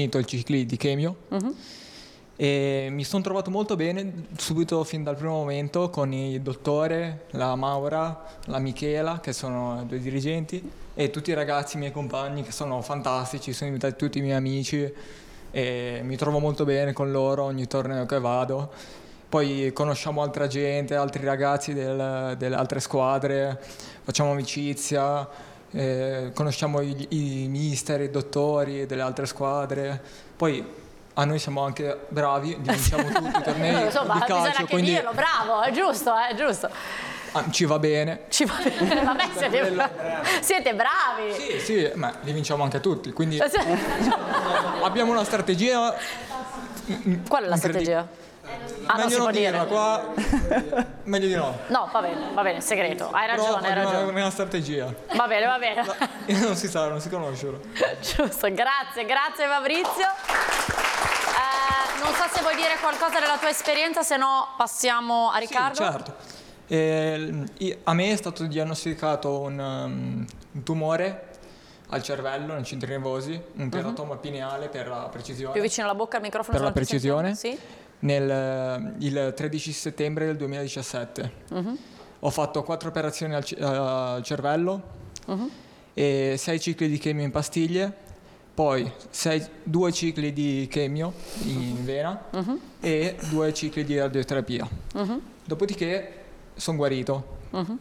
finito i cicli di chemio e mi sono trovato molto bene subito fin dal primo momento con il dottore, la Maura, la Michela, che sono 2 dirigenti, e tutti i ragazzi, i miei compagni, che sono fantastici, sono diventati tutti i miei amici e mi trovo molto bene con loro ogni torneo che vado. Poi conosciamo altra gente, altri ragazzi delle altre squadre, facciamo amicizia, conosciamo i mister, i dottori delle altre squadre. Poi a noi siamo anche bravi, vinciamo tutti i tornei insomma, di calcio. Bisogna anche Quindi dirlo, bravo, è giusto, è giusto. ci va bene. Ci va bene, vabbè, siete bravi. Sì, ma li vinciamo anche tutti, quindi abbiamo una strategia. Qual è la strategia? Non Meglio si può non dire. dirla qua, meglio di no. No, va bene, segreto. Hai ragione, hai Però ragione. una strategia. Va bene. Non si sa, non si conoscono. Giusto, grazie Fabrizio. Non so se vuoi dire qualcosa della tua esperienza, se no passiamo a Riccardo. Sì, certo. A me è stato diagnosticato un tumore al cervello, nei centri nervosi, un teratoma pineale per la precisione. Più vicino alla bocca al microfono. Per la precisione. Sì. Il 13 settembre del 2017. Ho fatto 4 operazioni al cervello e 6 cicli di chemio in pastiglie, poi 2 cicli di chemio in vena e 2 cicli di radioterapia. Dopodiché sono guarito.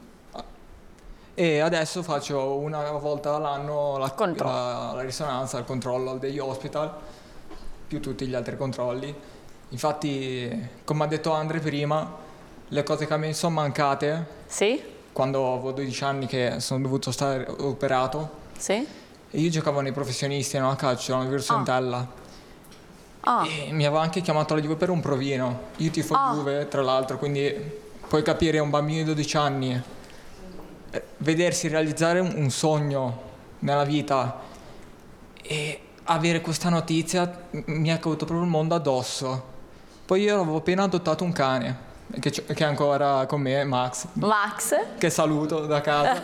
E adesso faccio una volta all'anno la risonanza, il controllo degli hospital, più tutti gli altri controlli. Infatti, come ha detto Andre prima, le cose che mi sono mancate, quando avevo 12 anni che sono dovuto stare operato, e io giocavo nei professionisti, no, a calcio, alla Virtus Entella. E mi aveva anche chiamato la Juve per un provino. Io tifo Juve, tra l'altro, quindi puoi capire un bambino di 12 anni vedersi realizzare un sogno nella vita e avere questa notizia mi è caduto proprio il mondo addosso. Poi io avevo appena adottato un cane che è ancora con me, Max, che saluto da casa.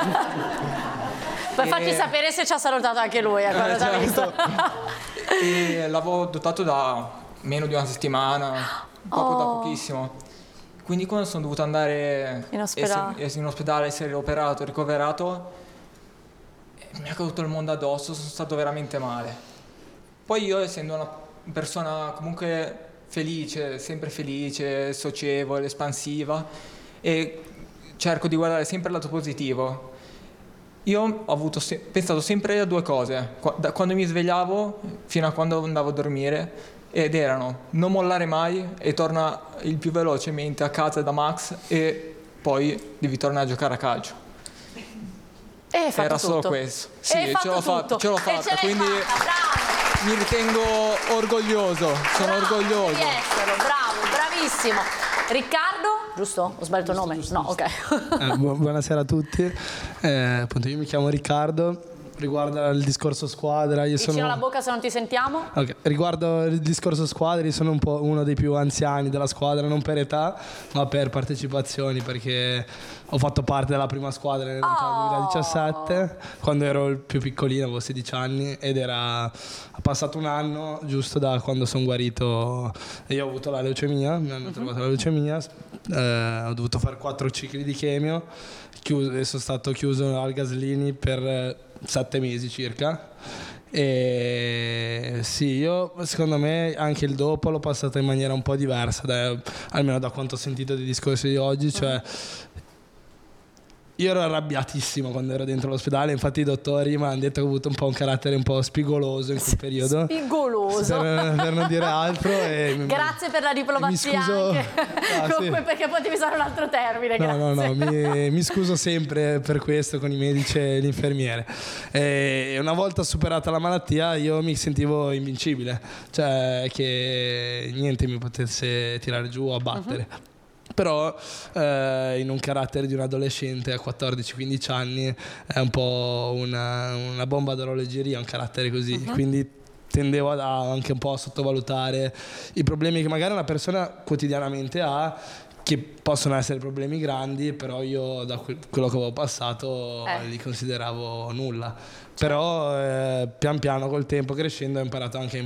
Poi facci sapere se ci ha salutato anche lui quando t'ha visto. E l'avevo adottato da meno di una settimana, proprio da pochissimo. Quindi quando sono dovuto andare in ospedale, essere operato, ricoverato, mi è caduto il mondo addosso, sono stato veramente male. Poi io, essendo una persona comunque felice, sempre felice, socievole, espansiva, e cerco di guardare sempre il lato positivo, io ho pensato sempre a 2 cose, da quando mi svegliavo fino a quando andavo a dormire, ed erano: non mollare mai e torna il più velocemente a casa da Max, e poi devi tornare a giocare a calcio. Era solo questo. Sì, ce l'ho fatta, quindi mi ritengo orgoglioso, sono orgoglioso di esserlo, bravo, bravissimo. Riccardo, giusto? Ho sbagliato il nome? Giusto. No, ok. Buonasera a tutti. Appunto, io mi chiamo Riccardo. Riguardo il discorso squadra, Vicino alla bocca se non ti sentiamo. Okay. Riguardo il discorso squadra, io sono un po' uno dei più anziani della squadra, non per età, ma per partecipazioni, perché ho fatto parte della prima squadra nel 2017, quando ero il più piccolino, avevo 16 anni, ed ha passato un anno giusto da quando sono guarito. Io ho avuto la leucemia, mi hanno trovato la leucemia, ho dovuto fare 4 cicli di chemio, e sono stato chiuso al Gaslini per 7 mesi circa. E sì, io secondo me anche il dopo l'ho passato in maniera un po' diversa, almeno da quanto ho sentito dei discorsi di oggi. Cioè, io ero arrabbiatissimo quando ero dentro l'ospedale, infatti i dottori mi hanno detto che ho avuto un po' un carattere un po' spigoloso in quel periodo. Spigoloso? Per non dire altro. Grazie per la diplomazia. Mi scuso. Comunque, perché potevi usare un altro termine. No, mi scuso sempre per questo con i medici e l'infermiere. E una volta superata la malattia io mi sentivo invincibile, cioè che niente mi potesse tirare giù o abbattere. Però in un carattere di un adolescente a 14-15 anni è un po' una bomba d'orologeria, un carattere così, quindi tendevo anche un po' a sottovalutare i problemi che magari una persona quotidianamente ha, che possono essere problemi grandi, però io da quello che avevo passato li consideravo nulla. Però pian piano col tempo, crescendo, ho imparato anche